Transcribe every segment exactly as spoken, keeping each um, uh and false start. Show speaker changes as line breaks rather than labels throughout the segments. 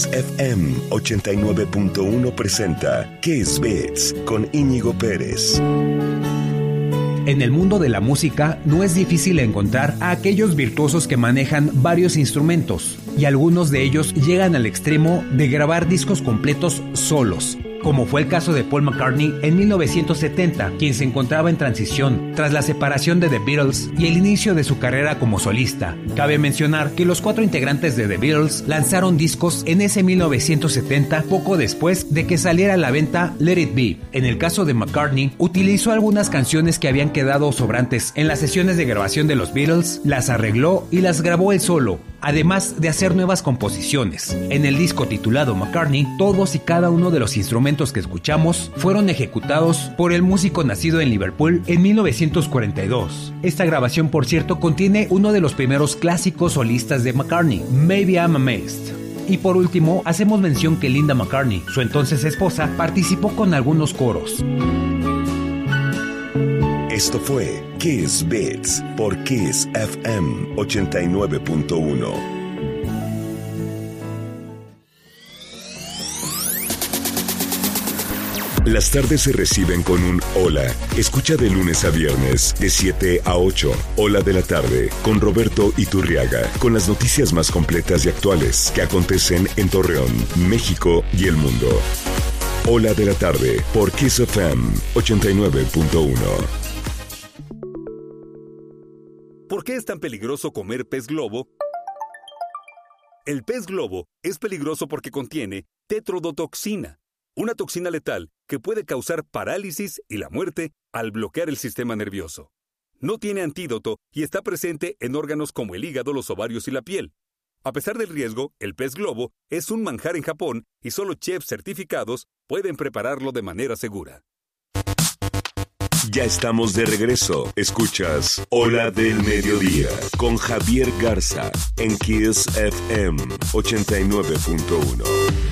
F M ochenta y nueve punto uno presenta Kiss Beats con Íñigo Pérez.
En el mundo de la música no es difícil encontrar a aquellos virtuosos que manejan varios instrumentos, y algunos de ellos llegan al extremo de grabar discos completos solos, como fue el caso de Paul McCartney en mil novecientos setenta, quien se encontraba en transición tras la separación de The Beatles y el inicio de su carrera como solista. Cabe mencionar que los cuatro integrantes de The Beatles lanzaron discos en ese mil novecientos setenta, poco después de que saliera a la venta Let It Be. En el caso de McCartney, utilizó algunas canciones que habían quedado sobrantes en las sesiones de grabación de los Beatles, las arregló y las grabó él solo, además de hacer nuevas composiciones. En el disco titulado McCartney, todos y cada uno de los instrumentos que escuchamos fueron ejecutados por el músico nacido en Liverpool en mil novecientos cuarenta y dos. Esta grabación, por cierto, contiene uno de los primeros clásicos solistas de McCartney, Maybe I'm Amazed. Y por último, hacemos mención que Linda McCartney, su entonces esposa, participó con algunos coros.
Esto fue Kiss Beats por Kiss F M ochenta y nueve punto uno. Las tardes se reciben con un hola. Escucha de lunes a viernes, de siete a ocho. Hola de la tarde, con Roberto Iturriaga, con las noticias más completas y actuales que acontecen en Torreón, México y el mundo. Hola de la tarde, por Kiss F M ochenta y nueve punto uno.
¿Por qué es tan peligroso comer pez globo? El pez globo es peligroso porque contiene tetrodotoxina, una toxina letal que puede causar parálisis y la muerte al bloquear el sistema nervioso. No tiene antídoto y está presente en órganos como el hígado, los ovarios y la piel. A pesar del riesgo, el pez globo es un manjar en Japón y solo chefs certificados pueden prepararlo de manera segura.
Ya estamos de regreso. Escuchas Hola del Mediodía con Javier Garza en Kiss F M ochenta y nueve punto uno.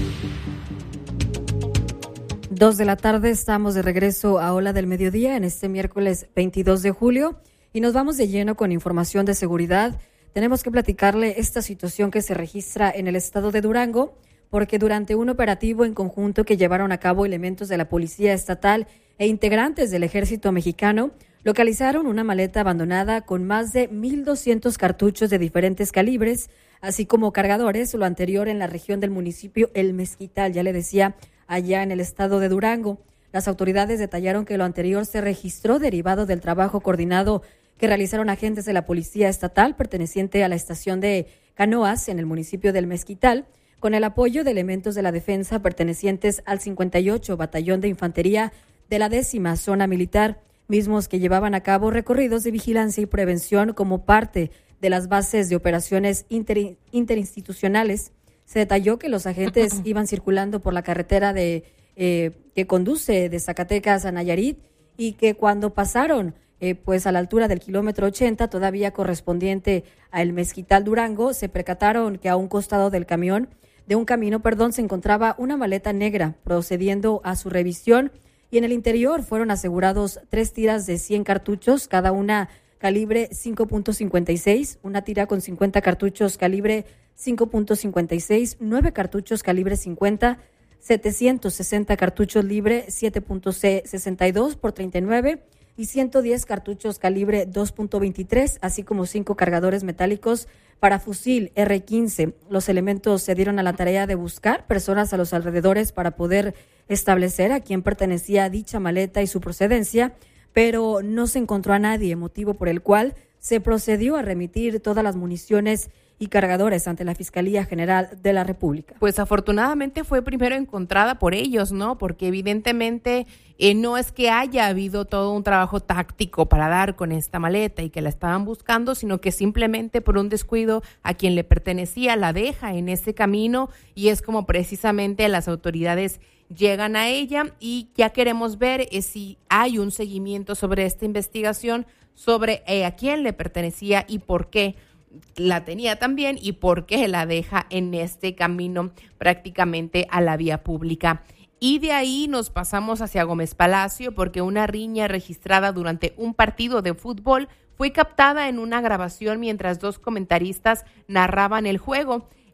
Dos de la tarde, estamos de regreso a Hola del Mediodía en este miércoles veintidós de julio y nos vamos de lleno con información de seguridad. Tenemos que platicarle esta situación que se registra en el estado de Durango, porque durante un operativo en conjunto que llevaron a cabo elementos de la Policía Estatal e integrantes del Ejército Mexicano, localizaron una maleta abandonada con más de mil doscientos cartuchos de diferentes calibres, así como cargadores, lo anterior en la región del municipio El Mezquital, ya le decía, allá en el estado de Durango. Las autoridades detallaron que lo anterior se registró derivado del trabajo coordinado que realizaron agentes de la Policía Estatal perteneciente a la estación de Canoas en el municipio del Mezquital, con el apoyo de elementos de la defensa pertenecientes al cincuenta y ocho Batallón de Infantería de la décima Zona Militar, mismos que llevaban a cabo recorridos de vigilancia y prevención como parte de las bases de operaciones inter, interinstitucionales. Se detalló que los agentes iban circulando por la carretera de eh, que conduce de Zacatecas a Nayarit y que cuando pasaron eh, pues a la altura del kilómetro ochenta, todavía correspondiente a El Mezquital Durango, se percataron que a un costado del camión, de un camino, perdón, se encontraba una maleta negra. Procediendo a su revisión y en el interior fueron asegurados tres tiras de cien cartuchos, cada una calibre cinco punto cincuenta y seis, una tira con cincuenta cartuchos calibre cinco punto cincuenta y seis, nueve cartuchos calibre cincuenta, setecientos sesenta cartuchos libre siete punto sesenta y dos por treinta y nueve y ciento diez cartuchos calibre dos punto veintitrés, así como cinco cargadores metálicos para fusil erre quince. Los elementos se dieron a la tarea de buscar personas a los alrededores para poder establecer a quién pertenecía dicha maleta y su procedencia, pero no se encontró a nadie, motivo por el cual se procedió a remitir todas las municiones y cargadores ante la Fiscalía General de la República.
Pues afortunadamente fue primero encontrada por ellos, ¿no? Porque evidentemente eh, no es que haya habido todo un trabajo táctico para dar con esta maleta y que la estaban buscando, sino que simplemente por un descuido a quien le pertenecía la deja en ese camino y es como precisamente las autoridades llegan a ella y ya queremos ver eh, si hay un seguimiento sobre esta investigación, sobre eh, a quién le pertenecía y por qué la tenía también y por qué la deja en este camino prácticamente a la vía pública. Y de ahí nos pasamos hacia Gómez Palacio porque una riña registrada durante un partido de fútbol fue captada en una grabación mientras dos comentaristas narraban el juego.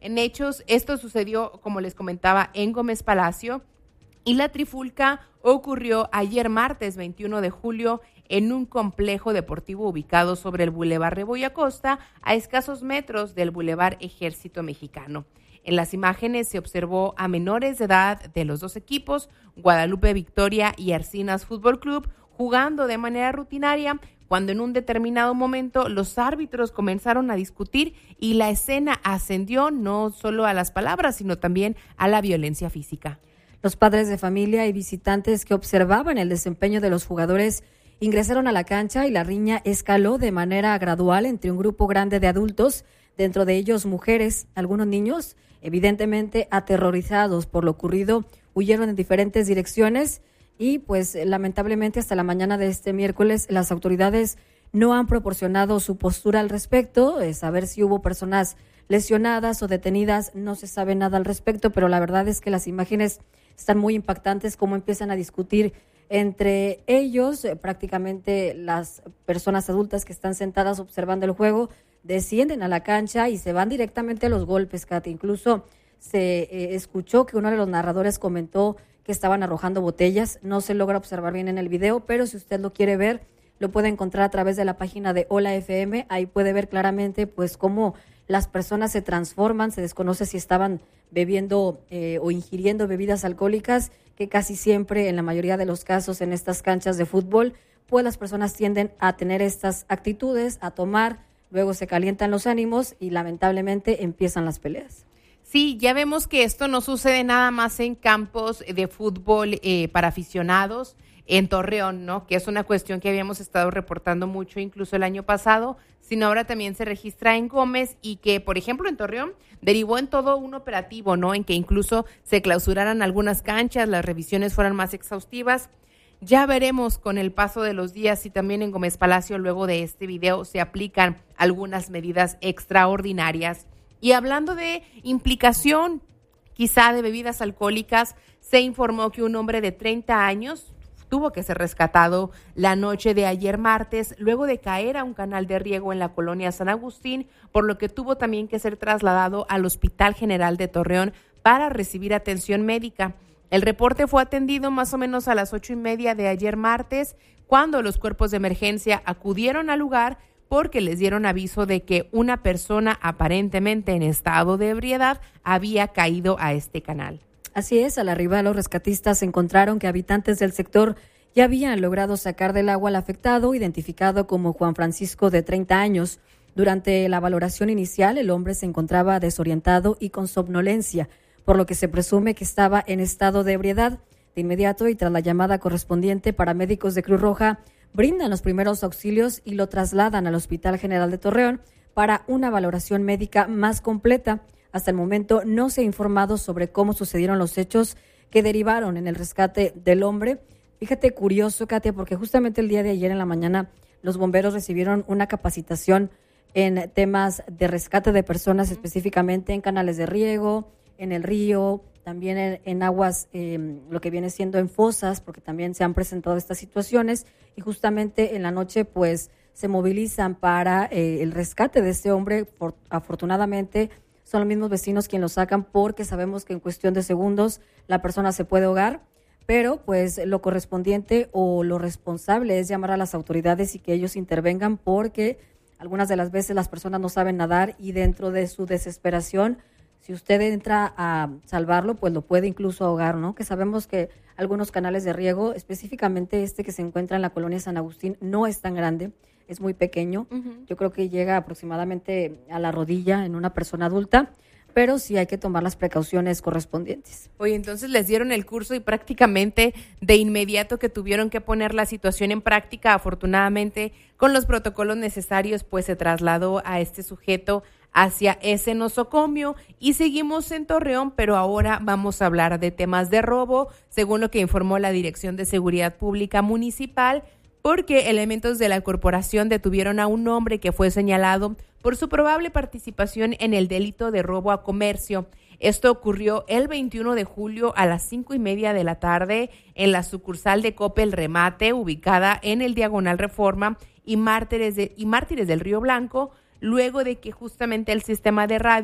En hechos, esto sucedió, como les comentaba, en Gómez Palacio, y la trifulca ocurrió ayer martes veintiuno de julio en un complejo deportivo ubicado sobre el Boulevard Reboy Acosta, a escasos metros del Boulevard Ejército Mexicano. En las imágenes se observó a menores de edad de los dos equipos, Guadalupe Victoria y Arcinas Fútbol Club, jugando de manera rutinaria, cuando en un determinado momento los árbitros comenzaron a discutir y la escena ascendió no solo a las palabras, sino también a la violencia física.
Los padres de familia y visitantes que observaban el desempeño de los jugadores ingresaron a la cancha y la riña escaló de manera gradual entre un grupo grande de adultos, dentro de ellos mujeres. Algunos niños, evidentemente aterrorizados por lo ocurrido, huyeron en diferentes direcciones y pues lamentablemente hasta la mañana de este miércoles las autoridades no han proporcionado su postura al respecto. Eh, saber si hubo personas lesionadas o detenidas, no se sabe nada al respecto, pero la verdad es que las imágenes están muy impactantes, cómo empiezan a discutir entre ellos. Eh, prácticamente las personas adultas que están sentadas observando el juego descienden a la cancha y se van directamente a los golpes, Katy. Incluso se eh, escuchó que uno de los narradores comentó que estaban arrojando botellas. No se logra observar bien en el video, pero si usted lo quiere ver, lo puede encontrar a través de la página de Hola F M. Ahí puede ver claramente pues cómo las personas se transforman. Se desconoce si estaban bebiendo eh, o ingiriendo bebidas alcohólicas, que casi siempre, en la mayoría de los casos en estas canchas de fútbol, pues las personas tienden a tener estas actitudes, a tomar, luego se calientan los ánimos y lamentablemente empiezan las peleas.
Sí, ya vemos que esto no sucede nada más en campos de fútbol eh, para aficionados en Torreón, ¿no? Que es una cuestión que habíamos estado reportando mucho incluso el año pasado, sino ahora también se registra en Gómez y que, por ejemplo, en Torreón derivó en todo un operativo, ¿no? En que incluso se clausuraran algunas canchas, las revisiones fueran más exhaustivas. Ya veremos con el paso de los días si también en Gómez Palacio, luego de este video, se aplican algunas medidas extraordinarias. Y hablando de implicación, quizá de bebidas alcohólicas, se informó que un hombre de treinta años tuvo que ser rescatado la noche de ayer martes, luego de caer a un canal de riego en la colonia San Agustín, por lo que tuvo también que ser trasladado al Hospital General de Torreón para recibir atención médica. El reporte fue atendido más o menos a las ocho y media de ayer martes, cuando los cuerpos de emergencia acudieron al lugar porque les dieron aviso de que una persona aparentemente en estado de ebriedad había caído a este canal.
Así es, al arribar los rescatistas encontraron que habitantes del sector ya habían logrado sacar del agua al afectado, identificado como Juan Francisco, de treinta años. Durante la valoración inicial, el hombre se encontraba desorientado y con somnolencia, por lo que se presume que estaba en estado de ebriedad. De inmediato y tras la llamada correspondiente, paramédicos de Cruz Roja brindan los primeros auxilios y lo trasladan al Hospital General de Torreón para una valoración médica más completa. Hasta el momento no se ha informado sobre cómo sucedieron los hechos que derivaron en el rescate del hombre. Fíjate, curioso, Katia, porque justamente el día de ayer en la mañana los bomberos recibieron una capacitación en temas de rescate de personas, específicamente en canales de riego, en el río, también en, en aguas, eh, lo que viene siendo en fosas, porque también se han presentado estas situaciones, y justamente en la noche pues se movilizan para eh, el rescate de este hombre. Por, afortunadamente son los mismos vecinos quienes lo sacan, porque sabemos que en cuestión de segundos la persona se puede ahogar, pero pues lo correspondiente o lo responsable es llamar a las autoridades y que ellos intervengan, porque algunas de las veces las personas no saben nadar y dentro de su desesperación, si usted entra a salvarlo, pues lo puede incluso ahogar, ¿no? Que sabemos que algunos canales de riego, específicamente este que se encuentra en la colonia San Agustín, no es tan grande, es muy pequeño. Uh-huh. Yo creo que llega aproximadamente a la rodilla en una persona adulta, pero sí hay que tomar las precauciones correspondientes.
Oye, entonces les dieron el curso y prácticamente de inmediato que tuvieron que poner la situación en práctica, afortunadamente con los protocolos necesarios, pues se trasladó a este sujeto hacia ese nosocomio. Y seguimos en Torreón, pero ahora vamos a hablar de temas de robo, según lo que informó la Dirección de Seguridad Pública Municipal, porque elementos de la corporación detuvieron a un hombre que fue señalado por su probable participación en el delito de robo a comercio. Esto ocurrió el veintiuno de julio a las cinco y media de la tarde en la sucursal de Coppel Remate, ubicada en el Diagonal Reforma y Mártires, de, y Mártires del Río Blanco, luego de que justamente el sistema de radio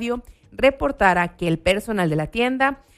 reportara que el personal de la tienda